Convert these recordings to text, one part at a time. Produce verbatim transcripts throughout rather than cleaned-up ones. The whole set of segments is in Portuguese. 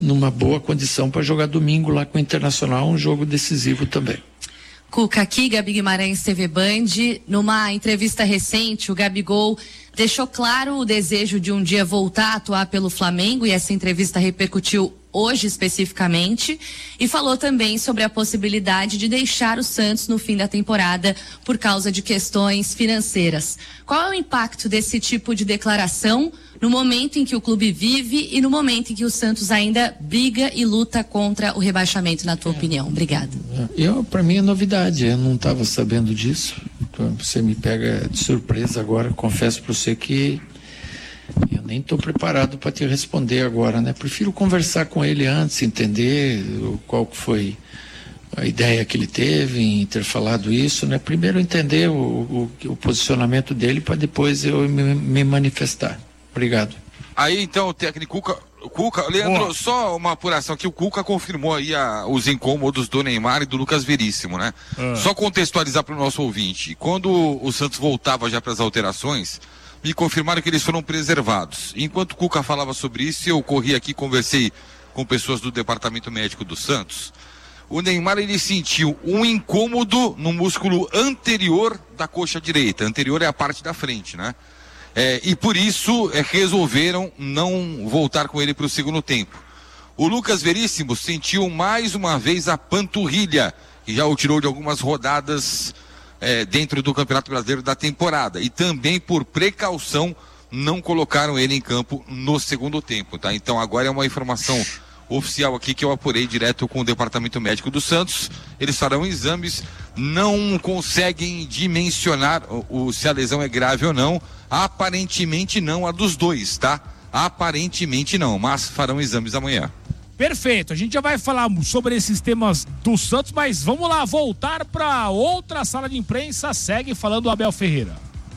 numa boa condição para jogar domingo lá com o Internacional, um jogo decisivo também. Cuca aqui, Gabi Guimarães, T V Band. Numa entrevista recente, o Gabigol deixou claro o desejo de um dia voltar a atuar pelo Flamengo, e essa entrevista repercutiu hoje especificamente, e falou também sobre a possibilidade de deixar o Santos no fim da temporada por causa de questões financeiras. Qual é o impacto desse tipo de declaração no momento em que o clube vive e no momento em que o Santos ainda briga e luta contra o rebaixamento, na tua é. opinião? Obrigada. Eu, para mim é novidade, eu não estava sabendo disso. Então, você me pega de surpresa agora. Confesso para você que eu nem estou preparado para te responder agora, né? Prefiro conversar com ele antes, entender qual que foi a ideia que ele teve em ter falado isso, né? Primeiro entender o, o, o posicionamento dele para depois eu me, me manifestar. Obrigado. Aí então o técnico Cuca, Cuca Leandro, Boa. Só uma apuração que o Cuca confirmou aí a, os incômodos do Neymar e do Lucas Veríssimo, né? Ah. Só contextualizar para o nosso ouvinte, quando o Santos voltava já para as alterações, me confirmaram que eles foram preservados. Enquanto o Cuca falava sobre isso, eu corri aqui, conversei com pessoas do departamento médico do Santos. O Neymar, ele sentiu um incômodo no músculo anterior da coxa direita. Anterior é a parte da frente, né? É, e por isso é, resolveram não voltar com ele para o segundo tempo. O Lucas Veríssimo sentiu mais uma vez a panturrilha, que já o tirou de algumas rodadas É, dentro do Campeonato Brasileiro da temporada, e também por precaução não colocaram ele em campo no segundo tempo, tá? Então agora é uma informação oficial aqui que eu apurei direto com o Departamento Médico do Santos. Eles farão exames, não conseguem dimensionar o, o, se a lesão é grave ou não. Aparentemente não, a dos dois, tá? Aparentemente não, mas farão exames amanhã. Perfeito, a gente já vai falar sobre esses temas do Santos, mas vamos lá, voltar para outra sala de imprensa. Segue falando o Abel Ferreira.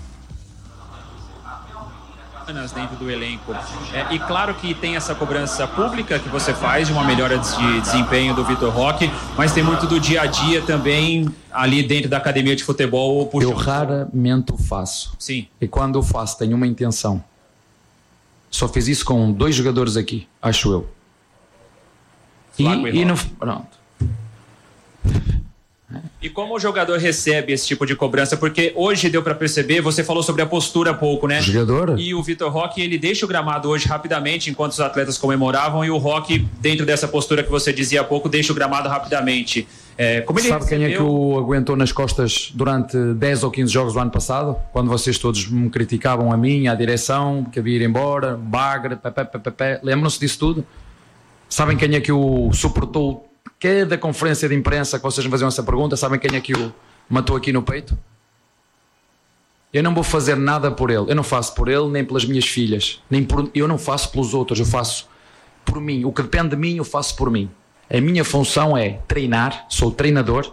Dentro do elenco. É, e claro que tem essa cobrança pública que você faz de uma melhora de desempenho do Vitor Roque, mas tem muito do dia a dia também ali dentro da academia de futebol. Eu raramente o faço. Sim. E quando eu faço, tenho uma intenção. Só fiz isso com dois jogadores aqui, acho eu. E, e no, pronto. E como o jogador recebe esse tipo de cobrança? Porque hoje deu para perceber, você falou sobre a postura há pouco, né? O jogador? E o Vitor Roque, ele deixa o gramado hoje rapidamente, enquanto os atletas comemoravam, e o Roque, dentro dessa postura que você dizia há pouco, deixa o gramado rapidamente. É, como ele Sabe recebeu... quem é que o aguentou nas costas durante dez ou quinze jogos do ano passado? Quando vocês todos me criticavam a mim, a direção, que havia ir embora, bagre, pé, pé, pé, pé. Lembram-se disso tudo? Sabem quem é que o suportou cada conferência de imprensa que vocês me faziam essa pergunta? Sabem quem é que o matou aqui no peito? Eu não vou fazer nada por ele. Eu não faço por ele, nem pelas minhas filhas. Nem por, eu não faço pelos outros, eu faço por mim. O que depende de mim, eu faço por mim. A minha função é treinar, sou treinador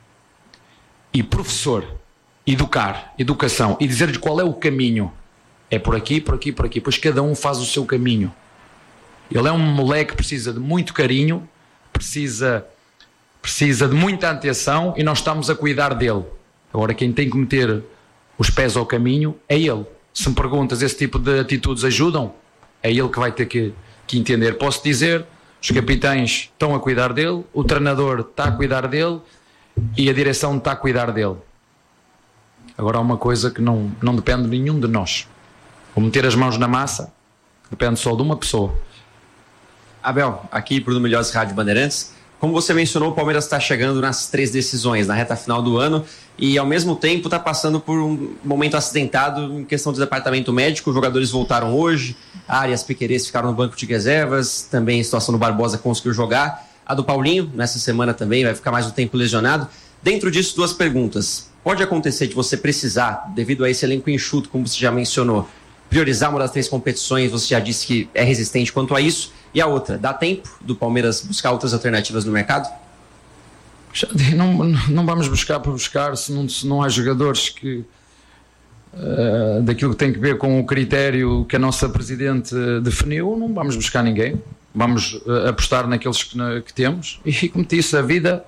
e professor, educar, educação, e dizer-lhes qual é o caminho. É por aqui, por aqui, por aqui. Pois cada um faz o seu caminho. Ele é um moleque que precisa de muito carinho, precisa, precisa de muita atenção, e nós estamos a cuidar dele. Agora quem tem que meter os pés ao caminho é ele. Se me perguntas, esse tipo de atitudes ajudam? É ele que vai ter que, que entender. Posso dizer, os capitães estão a cuidar dele, o treinador está a cuidar dele e a direção está a cuidar dele. Agora há uma coisa que não, não depende de nenhum de nós. Vou meter as mãos na massa, depende só de uma pessoa. Abel, aqui para o Melhores Rádio Bandeirantes, como você mencionou, o Palmeiras está chegando nas três decisões, na reta final do ano, e ao mesmo tempo está passando por um momento acidentado em questão do departamento médico. Os jogadores voltaram hoje, Arias, Piquerez ficaram no banco de reservas, também a situação do Barbosa conseguiu jogar, a do Paulinho nessa semana também vai ficar mais um tempo lesionado. Dentro disso, duas perguntas. Pode acontecer de você precisar, devido a esse elenco enxuto, como você já mencionou, priorizar uma das três competições? Você já disse que é resistente quanto a isso. E a outra, dá tempo do Palmeiras buscar outras alternativas no mercado? Não, não vamos buscar por buscar se não, se não há jogadores que uh, daquilo que tem que ver com o critério que a nossa Presidente definiu. Não vamos buscar ninguém, vamos uh, apostar naqueles que, na, que temos. E como te disse, a vida,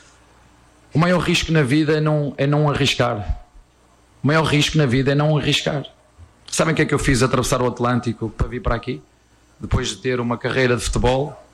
o maior risco na vida é não, é não arriscar. O maior risco na vida é não arriscar. Sabem o que é que eu fiz atravessar o Atlântico para vir para aqui? Depois de ter uma carreira de futebol,